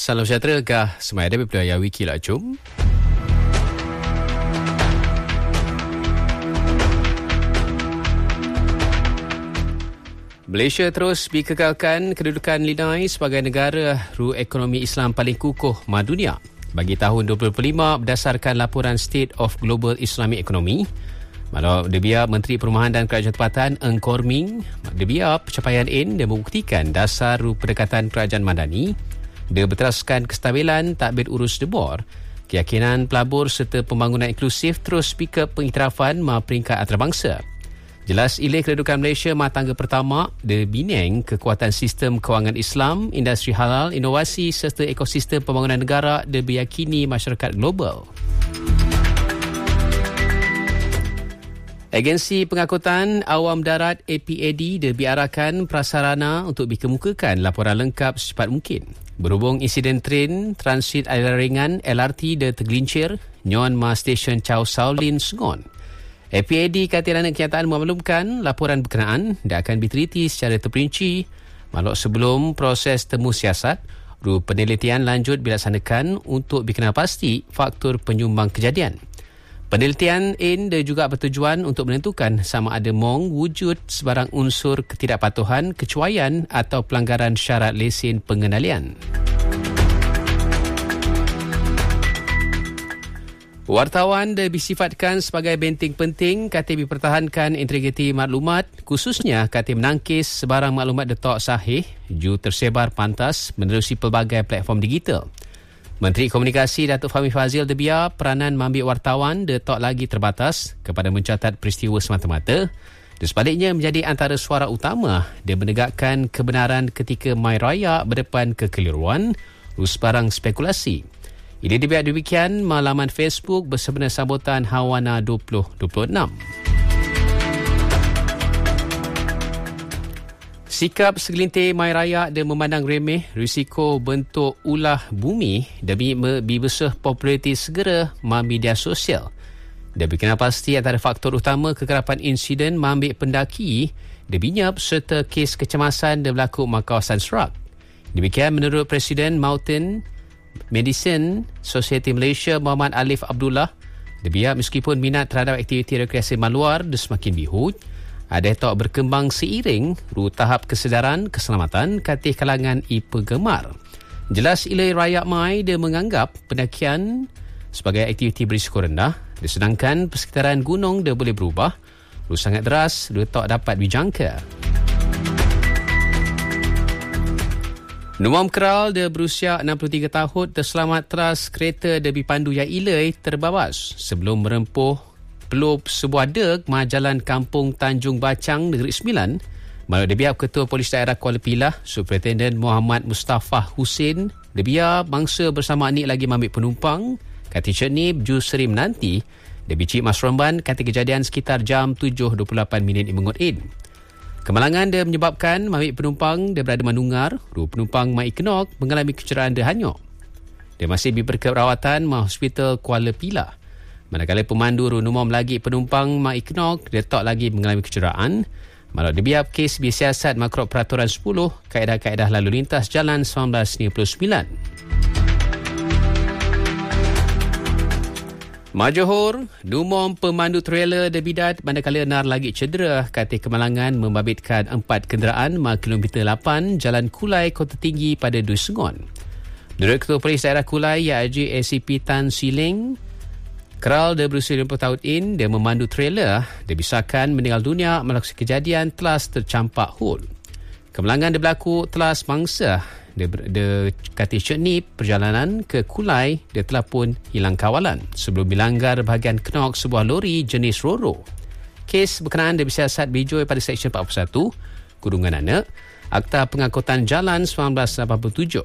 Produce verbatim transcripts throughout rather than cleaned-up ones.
Salam sejahtera kah semai ada berpelaya wiki lah jom. Malaysia terus dikekalkan kedudukan Linai sebagai negara ru ekonomi Islam paling kukuh ma dunia bagi tahun dua ribu dua puluh lima berdasarkan laporan State of Global Islamic Economy. Malah debiar Menteri Perumahan dan Kerajaan Tempatan Eng Korming, debiar pencapaian ini dia membuktikan dasar ru pendekatan kerajaan madani. Dia berteraskan kestabilan takbir urus debor, keyakinan pelabur serta pembangunan inklusif terus pick up pengiktirafan ma peringkat antarabangsa. Jelas ilih kedudukan Malaysia ma tangga pertama, dia bineng kekuatan sistem kewangan Islam, industri halal, inovasi serta ekosistem pembangunan negara dia meyakini masyarakat global. Agensi Pengangkutan Awam Darat A P A D dia diarahkan prasarana untuk dikemukakan laporan lengkap secepat mungkin. Berhubung insiden tren transit air ringan L R T dia tergelincir, nyon ma stesen Chow Sau Lin Sengon. A P A D kata kenyataan memaklumkan laporan berkenaan dia akan diteliti secara terperinci maluk sebelum proses temu siasat, ru penelitian lanjut dilaksanakan untuk dikenal pasti faktor penyumbang kejadian. Penelitian ini dia juga bertujuan untuk menentukan sama ada mong wujud sebarang unsur ketidakpatuhan, kecuaian atau pelanggaran syarat lesen pengendalian. Wartawan dia disifatkan sebagai benteng penting kata dipertahankan integriti maklumat, khususnya kata menangkis sebarang maklumat detok sahih ju tersebar pantas menerusi pelbagai platform digital. Menteri Komunikasi Datuk Fahmi Fazil debiar peranan mengambil wartawan detok lagi terbatas kepada mencatat peristiwa semata-mata. Dan sebaliknya menjadi antara suara utama dia menegakkan kebenaran ketika mai raya berdepan kekeliruan, sebarang spekulasi. Ini dibiak demikian laman Facebook bersempena sambutan Hawana dua ribu dua puluh enam. Sikap segelintir mai rakyat dia memandang remeh risiko bentuk ulah bumi demi membesar populariti segera ma media sosial. Dia berkenal pasti antara faktor utama kekerapan insiden mengambil pendaki, dia binyap serta kes kecemasan dia berlaku ma kawasan Serak. Demikian menurut Presiden Mountain Medicine Society Malaysia Muhammad Alif Abdullah. Dia biar meskipun minat terhadap aktiviti rekreasi maluar dia semakin bihut, ada tak berkembang seiring ru tahap kesedaran keselamatan katih kalangan i-penggemar. Jelas ilai rakyat mai dia menganggap pendakian sebagai aktiviti berisiko rendah, sedangkan persekitaran gunung dia boleh berubah, ru sangat deras dia tak dapat dijangka. Numam Keral dia berusia enam puluh tiga tahun terselamat teras kereta dia dipandu yang ilai terbawas sebelum merempuh peluk sebuah deg ma jalan Kampung Tanjung Bacang Negeri Sembilan. Malah debiar Ketua Polis Daerah Kuala Pilah Superintendent Muhammad Mustafa Hussein debiar bangsa bersama ni lagi ambil penumpang kata Cernib Ju Seri menanti debi Cik Mas Romban kata kejadian sekitar jam tujuh dua puluh lapan minit mengut in. Kemalangan dia menyebabkan ambil penumpang dia berada menungar, ru penumpang Mai Kenok mengalami kecederaan dia hanyut. Dia masih diberi perawatan ma Hospital Kuala Pilah. Manakala pemandu runumum lagi penumpang Ma Iknok dia tak lagi mengalami kecederaan. Malah dibiar kes bersiasat makrot peraturan sepuluh kaedah-kaedah lalu lintas jalan seribu sembilan ratus sembilan puluh sembilan. Ma Johor, numum pemandu trailer debidat manakala nar lagi cedera kata kemalangan membabitkan empat kenderaan ma kilometer lapan Jalan Kulai Kota Tinggi pada Dui Sengon. Menurut Ketua Polis Daerah Kulai I A J A C P Tan Siling, Keral dia berusia lima puluh tahun in, dia memandu trailer, dia bisarkan meninggal dunia melakukan kejadian telas tercampak hul. Kemalangan dia berlaku telas mangsa. Dia, dia kata Cernip perjalanan ke Kulai, dia telah pun hilang kawalan sebelum dilanggar bahagian knok sebuah lori jenis Roro. Kes berkenaan dia bersiasat bijoi pada Seksyen empat puluh satu, Kurungan Anak, Akta Pengangkutan Jalan seribu sembilan ratus lapan puluh tujuh.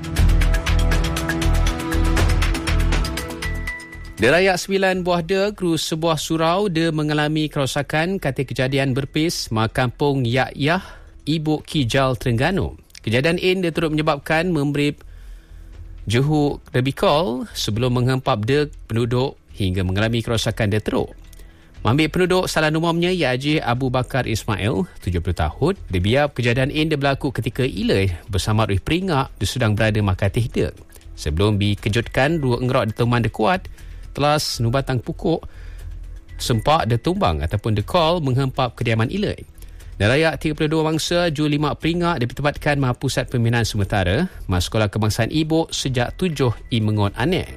Dia rayak sembilan buah deg ru sebuah surau dia mengalami kerosakan kata kejadian berpis ma Kampung Yak Yah, Ibu Kijal, Terengganu. Kejadian ini dia turut menyebabkan memberi jehu debikol sebelum menghempap deg penduduk hingga mengalami kerosakan dia teruk. Ambil penduduk salah umumnya ia Haji Abu Bakar Ismail, tujuh puluh tahun. Dia biar kejadian ini berlaku ketika Ilai bersama Rui Peringak dia sedang berada makatih dia. Sebelum dikejutkan, dua engerok diteman dia kuat, telas nubatang pukuk, sempak dia tumbang ataupun dia call menghempap kediaman Ilai. Dan rakyat tiga puluh dua bangsa Ju lima Peringak ditempatkan Maha Pusat Pembinaan Sementara Mas Sekolah Kebangsaan Ibu sejak tujuh I Mengon Aneh.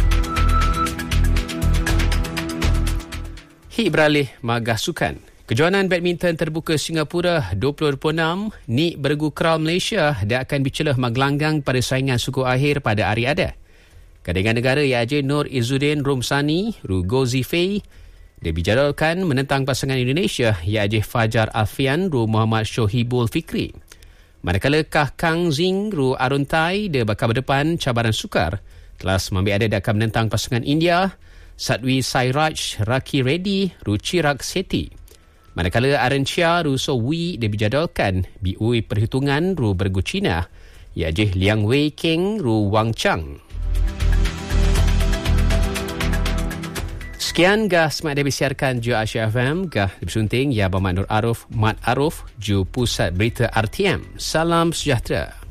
Hik beralih magah sukan. Kejohanan badminton terbuka Singapura dua puluh dua puluh enam, Nik Bergu Kral Malaysia dia akan bicelah maglanggang pada saingan suku akhir pada hari ada. Gadingan negara ia Haji Nur Izzuddin Romsani, Rugo Zifei, dia dijadwalkan menentang pasangan Indonesia ia Haji Fajar Alfian, Ru Muhammad Shohibul Fikri. Manakala Kah Kang Zing, Ru Arun Tai, dia bakal berdepan cabaran sukar. Telah mengambil ada dia akan menentang pasangan India, Satwi Sairaj Raki Reddy, Ru Chirag Sethi. Manakala Aren Chia, Ru So Wee dia dijadwalkan biui perhitungan Ru Bergu Cina, ia Haji Liang Wei Keng, Ru Wang Chang. Sekian gah semak dia disiarkan Ju Asia F M, gah disunting ya Bamak Nur Aruf, Mat Aruf, Ju Pusat Berita R T M. Salam sejahtera.